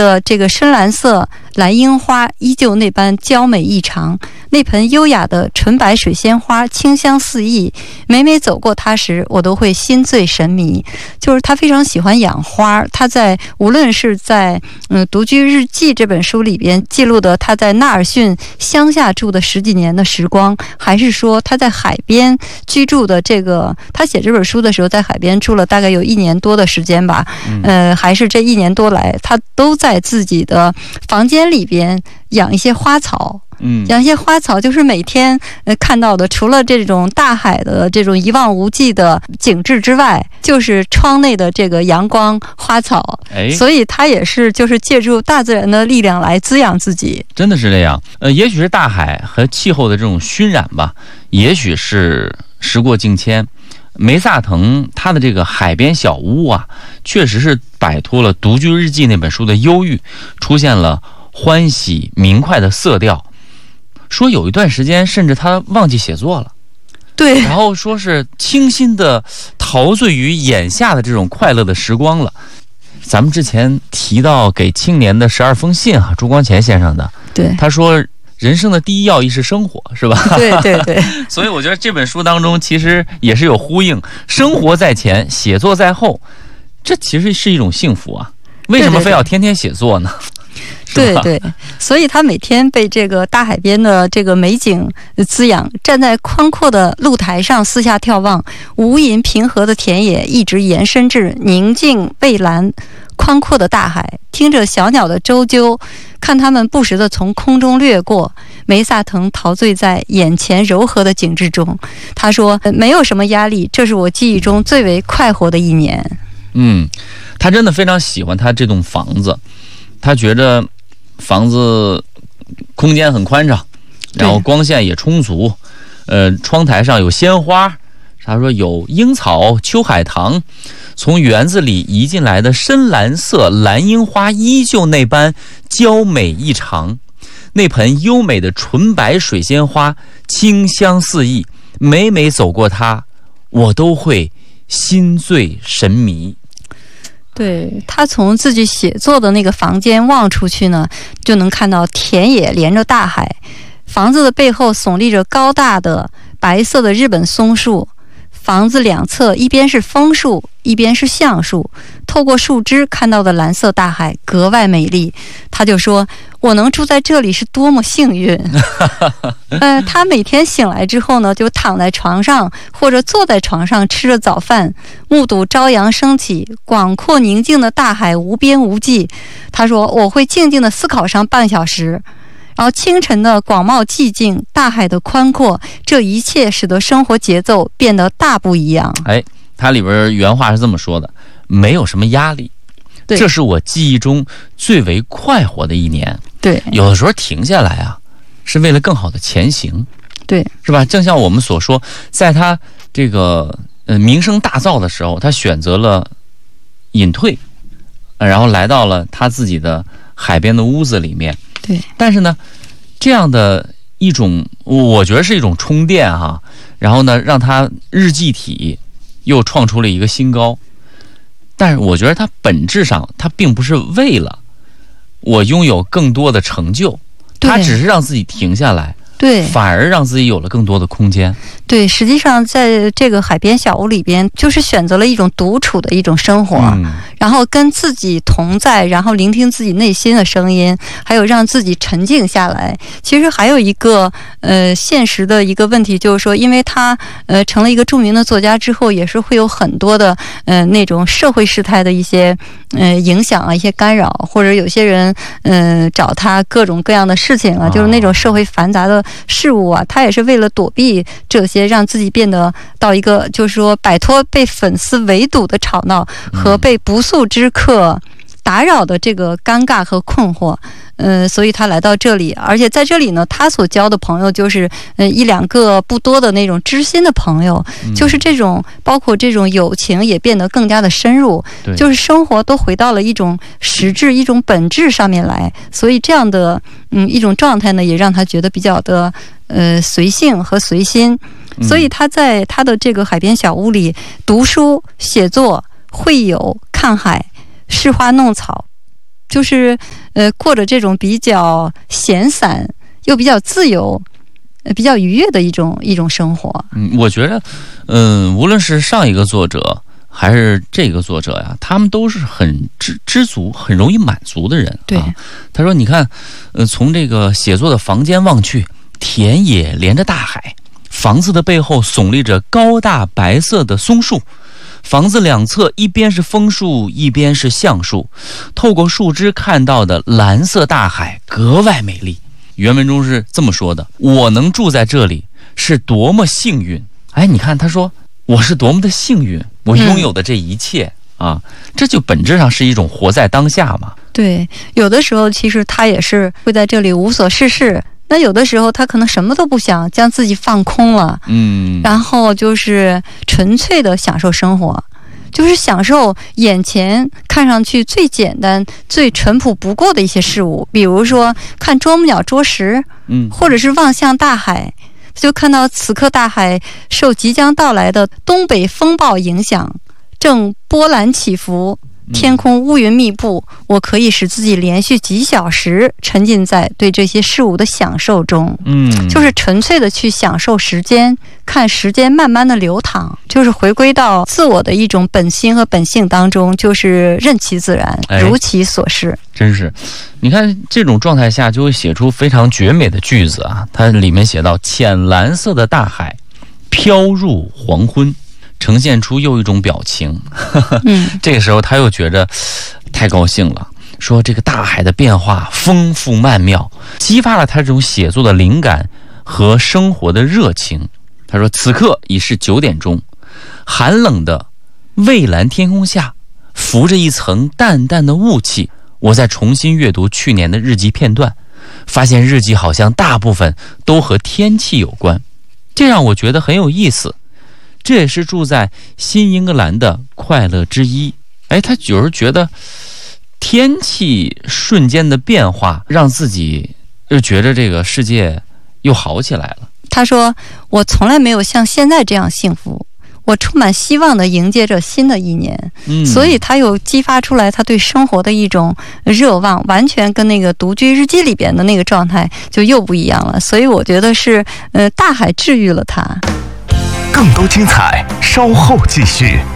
的这个深蓝色蓝樱花依旧那般娇美异常，那盆优雅的纯白水仙花清香四溢，每每走过它时，我都会心醉神迷。就是他非常喜欢养花，他在无论是在独居日记这本书里边记录的他在纳尔逊乡下住的10几年的时光，还是说他在海边居住的这个，他写这本书的时候在海边住了大概有1年多的时间吧，还是这1年多来他都在自己的房间里边养一些花草。养一些花草，就是每天看到的，除了这种大海的这种一望无际的景致之外，就是窗内的这个阳光花草。所以他也是就是借助大自然的力量来滋养自己。 真的是这样。也许是大海和气候的这种熏染吧，也许是时过境迁。梅萨腾他的这个海边小屋啊，确实是摆脱了《独居日记》那本书的忧郁，出现了欢喜明快的色调。说有一段时间甚至他忘记写作了， 对， 然后说是清新的陶醉于眼下的这种快乐的时光了。咱们之前提到给青年的12封信啊，朱光潜先生的， 对， 他说人生的第一要义是生活，是吧？ 对对对。 所以我觉得这本书当中其实也是有呼应，生活在前，写作在后，这其实是一种幸福啊。为什么非要天天写作呢？ 对对，所以他每天被这个大海边的这个美景滋养，站在宽阔的露台上四下眺望，无垠平和的田野一直延伸至宁静蔚蓝宽阔的大海，听着小鸟的啾啾，看它们不时地从空中掠过，梅萨腾陶醉在眼前柔和的景致中。他说没有什么压力，这是我记忆中最为快活的1年。 他真的非常喜欢他这栋房子，他觉得房子空间很宽敞，然后光线也充足，窗台上有鲜花，他说有樱草、秋海棠，从园子里移进来的深蓝色蓝樱花依旧那般娇美异常，那盆优美的纯白水仙花清香四溢，每每走过它，我都会心醉神迷。 对，他从自己写作的那个房间望出去呢，就能看到田野连着大海，房子的背后耸立着高大的白色的日本松树，房子两侧一边是枫树，一边是橡树，透过树枝看到的蓝色大海格外美丽。他就说我能住在这里是多么幸运。他每天醒来之后呢，就躺在床上或者坐在床上吃着早饭，目睹朝阳升起，广阔宁静的大海无边无际。他说我会静静地思考上半小时，然后清晨的广袤寂静，大海的宽阔，这一切使得生活节奏变得大不一样。 它里边原话是这么说的，没有什么压力，这是我记忆中最为快活的1年。 对， 有的时候停下来啊，是为了更好的前行。 对， 是吧？正像我们所说，在他这个名声大噪的时候，他选择了隐退，然后来到了他自己的海边的屋子里面。 对， 但是呢，这样的一种，我觉得是一种充电哈。然后呢，让他日记体又创出了一个新高。但是我觉得他本质上，他并不是为了我拥有更多的成就，他只是让自己停下来。对，反而让自己有了更多的空间。 对，实际上在这个海边小屋里边，就是选择了一种独处的一种生活，然后跟自己同在，然后聆听自己内心的声音，还有让自己沉静下来。其实还有一个现实的一个问题，就是说，因为他成了一个著名的作家之后，也是会有很多的那种社会事态的一些影响啊，一些干扰，或者有些人找他各种各样的事情啊，就是那种社会繁杂的事物啊，他也是为了躲避这些，让自己变得到一个就是说摆脱被粉丝围堵的吵闹和被不速之客打扰的这个尴尬和困惑。所以他来到这里，而且在这里呢，他所交的朋友就是1、2个不多的那种知心的朋友，就是这种包括这种友情也变得更加的深入，就是生活都回到了一种实质、一种本质上面来。所以这样的一种状态呢，也让他觉得比较的随性和随心。所以他在他的这个海边小屋里读书、写作、会友、看海、试花弄草， 就是过着这种比较闲散又比较自由、比较愉悦的一种生活。 我觉得，无论是上一个作者还是这个作者呀，他们都是很知足、很容易满足的人。 对， 他说：“你看，从这个写作的房间望去，田野连着大海，房子的背后耸立着高大白色的松树。”房子两侧一边是枫树，一边是橡树，透过树枝看到的蓝色大海格外美丽。原文中是这么说的：我能住在这里是多么幸运。哎，你看他说我是多么的幸运，我拥有的这一切啊，这就本质上是一种活在当下嘛。 对，有的时候其实他也是会在这里无所事事，那有的时候他可能什么都不想，将自己放空了，然后就是纯粹的享受生活，就是享受眼前看上去最简单、最淳朴不过的一些事物，比如说看啄木鸟啄食，或者是望向大海，就看到此刻大海受即将到来的东北风暴影响，正波澜起伏。天空乌云密布，我可以使自己连续几小时沉浸在对这些事物的享受中，就是纯粹的去享受时间，看时间慢慢的流淌，就是回归到自我的一种本心和本性当中，就是任其自然，如其所是。 真是，你看这种状态下就会写出非常绝美的句子啊！它里面写到：浅蓝色的大海飘入黄昏。呈现出又一种表情，这个时候他又觉得太高兴了，说这个大海的变化丰富曼妙，激发了他这种写作的灵感和生活的热情。他说：此刻已是9点钟，寒冷的蔚蓝天空下浮着一层淡淡的雾气，我在重新阅读去年的日记片段，发现日记好像大部分都和天气有关，这让我觉得很有意思。这也是住在新英格兰的快乐之一。哎，他有时候觉得天气瞬间的变化让自己又觉得这个世界又好起来了。 他说：我从来没有像现在这样幸福，我充满希望地迎接着新的一年。所以他又激发出来他对生活的一种热望，完全跟那个独居日记里边的那个状态就又不一样了。所以我觉得是大海治愈了他。 更多精彩稍后继续。